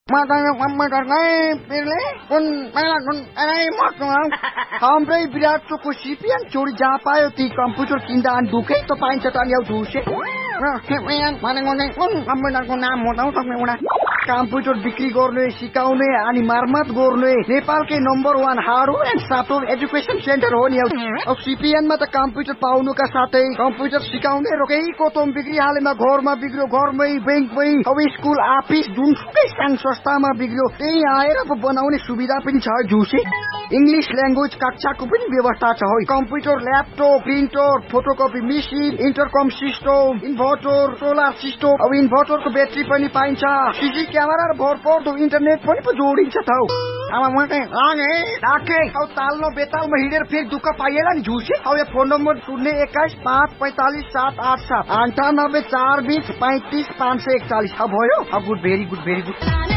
हाम्रै विराट चोकको सिपिएन चोरी जहाँ पायो ती कम्प्युटर किन्दा अनि दुखै त पाइन्छ त अनि झुसे कम्प्युटरको नाम बताउँ एउटा कम्प्युटर बिक्री गर्ने सिकाउने अनि मर्मत गर्ने नेपालकै number 1 hardware and software education centre हो नि। अब सिपिएनमा त कम्प्युटर पाउनुका साथै कम्प्युटर सिकाउने रोकै कोतम बिक्री हालेमा घरमा बिग्रियो घरमै बैंकमै अब स्कुल अफिस जुनसुकै सानो संस्थामा बिग्रियो त्यही आएर बनाउने सुविधा पनि छ झुसे। इंग्लिश ल्याङ्ग्वेज कक्षाको पनि व्यवस्था छ। Computer laptop printer photocopy machine इन्टरकम system inverter solar system अब इन्भर्टरको ब्याट्री पनि पाइन्छ सीसी क्यामेरा र भरपर्दो इन्टरनेट पनि जोडिन्छ त। तालमा बेतालमा हिँडेर फेरि दुःख पाइएला नि झुसे। अब यो फोन नम्बर 021-545-787 98 420 35 541 भयो। Good very good very good.